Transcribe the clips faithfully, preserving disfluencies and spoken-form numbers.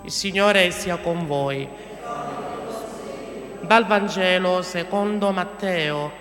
Il Signore sia con voi. Dal Vangelo secondo Matteo.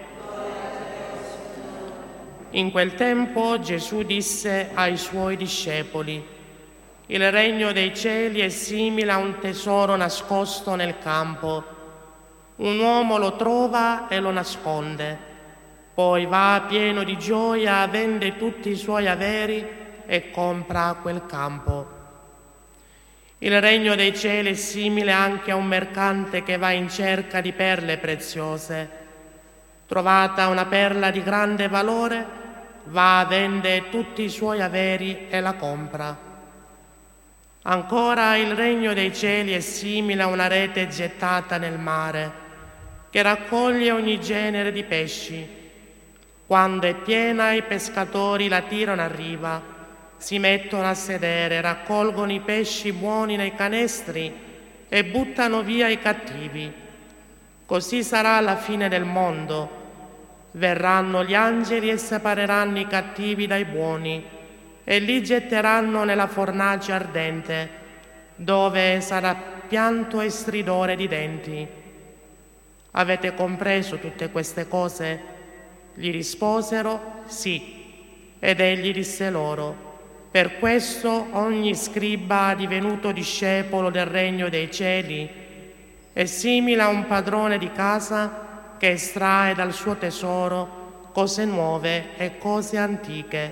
In quel tempo Gesù disse ai suoi discepoli: il regno dei cieli è simile a un tesoro nascosto nel campo. Un uomo lo trova e lo nasconde, poi va pieno di gioia, vende tutti i suoi averi e compra quel campo. Il regno dei cieli è simile anche a un mercante che va in cerca di perle preziose. Trovata una perla di grande valore, va, vende tutti i suoi averi e la compra. Ancora, il regno dei cieli è simile a una rete gettata nel mare, che raccoglie ogni genere di pesci. Quando è piena, i pescatori la tirano a riva, si mettono a sedere, raccolgono i pesci buoni nei canestri e buttano via i cattivi. Così sarà alla fine del mondo. Verranno gli angeli e separeranno i cattivi dai buoni e li getteranno nella fornace ardente, dove sarà pianto e stridore di denti. Avete compreso tutte queste cose? Gli risposero: sì. Ed egli disse loro: per questo ogni scriba divenuto discepolo del regno dei cieli è simile a un padrone di casa che estrae dal suo tesoro cose nuove e cose antiche.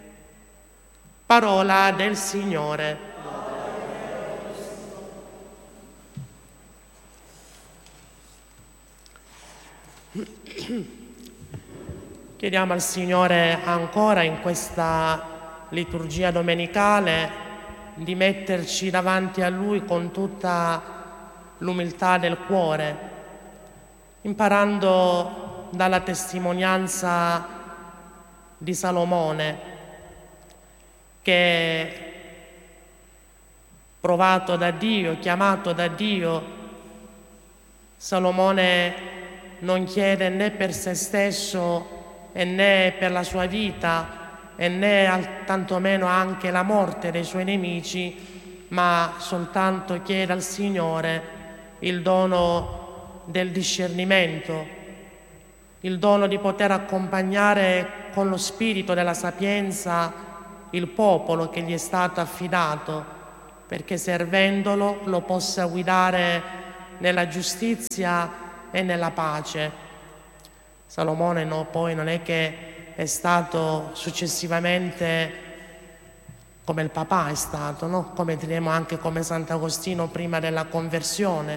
Parola del Signore. Chiediamo al Signore ancora in questa liturgia domenicale di metterci davanti a Lui con tutta l'umiltà del cuore, imparando dalla testimonianza di Salomone, che provato da Dio, chiamato da Dio, Salomone non chiede né per se stesso e né per la sua vita e né tantomeno anche la morte dei suoi nemici, ma soltanto chiede al Signore il dono del discernimento, il dono di poter accompagnare con lo spirito della sapienza il popolo che gli è stato affidato, perché servendolo lo possa guidare nella giustizia e nella pace. Salomone no, poi non è che è stato successivamente come il papà è stato, no? Come diremo anche come Sant'Agostino prima della conversione.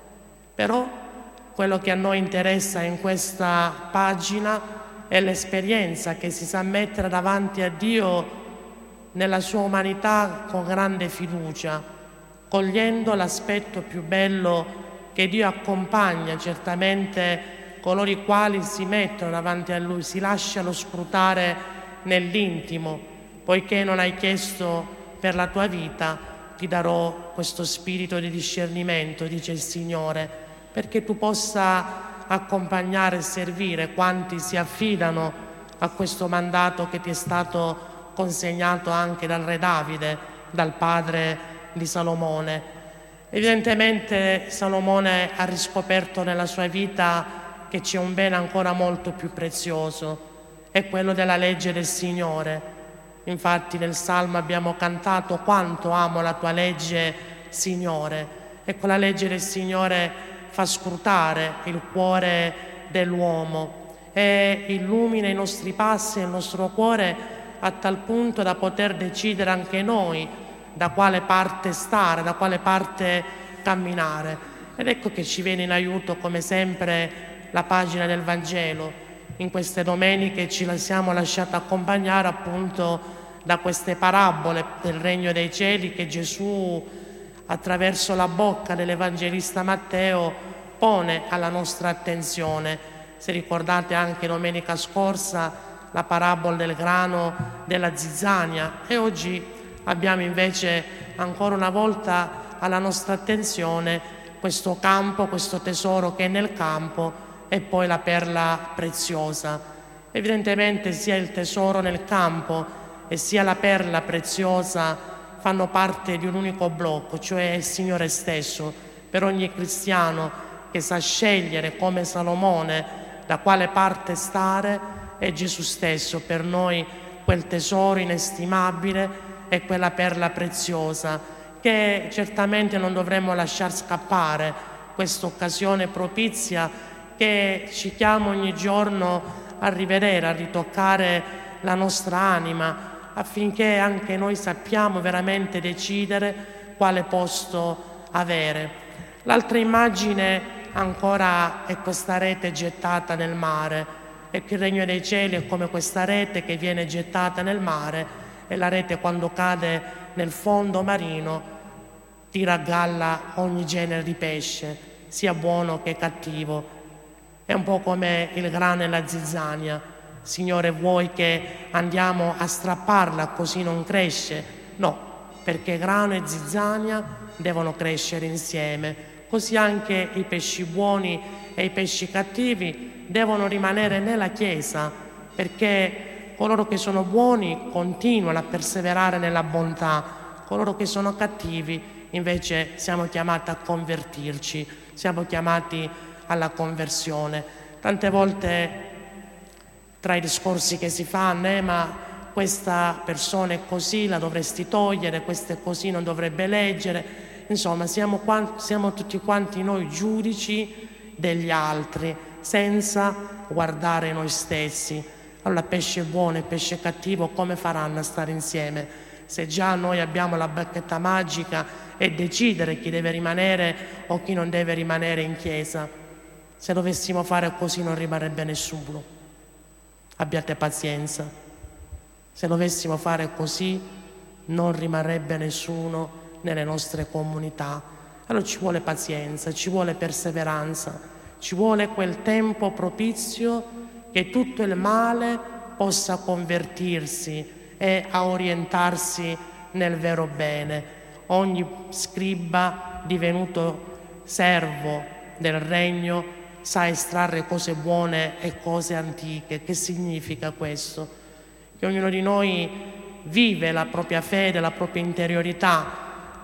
Però quello che a noi interessa in questa pagina è l'esperienza che si sa mettere davanti a Dio nella sua umanità con grande fiducia, cogliendo l'aspetto più bello che Dio accompagna certamente coloro i quali si mettono davanti a Lui, si lasciano scrutare nell'intimo. Poiché non hai chiesto per la tua vita, ti darò questo spirito di discernimento, dice il Signore, perché tu possa accompagnare e servire quanti si affidano a questo mandato che ti è stato consegnato anche dal re Davide, dal padre di Salomone. Evidentemente Salomone ha riscoperto nella sua vita che c'è un bene ancora molto più prezioso, è quello della legge del Signore. Infatti nel Salmo abbiamo cantato: quanto amo la tua legge, Signore. Ecco, la legge del Signore fa scrutare il cuore dell'uomo e illumina i nostri passi e il nostro cuore a tal punto da poter decidere anche noi da quale parte stare, da quale parte camminare. Ed ecco che ci viene in aiuto come sempre la pagina del Vangelo. In queste domeniche ci siamo lasciati accompagnare appunto da queste parabole del regno dei cieli che Gesù, attraverso la bocca dell'Evangelista Matteo, pone alla nostra attenzione. Se ricordate anche domenica scorsa la parabola del grano della zizzania, e oggi abbiamo invece ancora una volta alla nostra attenzione questo campo, questo tesoro che è nel campo e poi la perla preziosa. Evidentemente sia il tesoro nel campo e sia la perla preziosa fanno parte di un unico blocco, cioè il Signore stesso. Per ogni cristiano che sa scegliere come Salomone da quale parte stare, è Gesù stesso per noi quel tesoro inestimabile e quella perla preziosa che certamente non dovremmo lasciar scappare, questa occasione propizia che ci chiama ogni giorno a rivedere, a ritoccare la nostra anima, affinché anche noi sappiamo veramente decidere quale posto avere. L'altra immagine ancora è questa rete gettata nel mare, e che il regno dei cieli è come questa rete che viene gettata nel mare, e la rete quando cade nel fondo marino tira a galla ogni genere di pesce, sia buono che cattivo. È un po' come il grano e la zizzania. Signore, vuoi che andiamo a strapparla così non cresce? No, perché grano e zizzania devono crescere insieme. Così anche i pesci buoni e i pesci cattivi devono rimanere nella Chiesa, perché coloro che sono buoni continuano a perseverare nella bontà, coloro che sono cattivi invece siamo chiamati a convertirci, siamo chiamati alla conversione. Tante volte tra i discorsi che si fanno, eh, ma questa persona è così, la dovresti togliere, questa è così, non dovrebbe leggere. Insomma, siamo, qua, siamo tutti quanti noi giudici degli altri, senza guardare noi stessi. Allora pesce buono e pesce cattivo come faranno a stare insieme? Se già noi abbiamo la bacchetta magica e decidere chi deve rimanere o chi non deve rimanere in chiesa. Se dovessimo fare così non rimarrebbe nessuno. Abbiate pazienza. Se dovessimo fare così non rimarrebbe nessuno nelle nostre comunità. Allora ci vuole pazienza, ci vuole perseveranza, ci vuole quel tempo propizio che tutto il male possa convertirsi e a orientarsi nel vero bene. Ogni scriba divenuto servo del regno sa estrarre cose buone e cose antiche. Che significa questo? Che ognuno di noi vive la propria fede, la propria interiorità,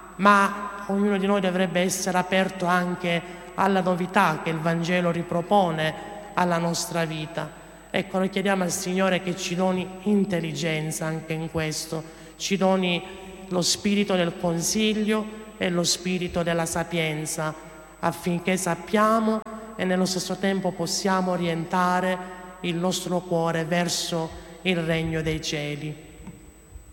ma ognuno di noi dovrebbe essere aperto anche alla novità che il Vangelo ripropone alla nostra vita. Ecco, noi chiediamo al Signore che ci doni intelligenza anche in questo, ci doni lo spirito del consiglio e lo spirito della sapienza, affinché sappiamo e nello stesso tempo possiamo orientare il nostro cuore verso il regno dei cieli.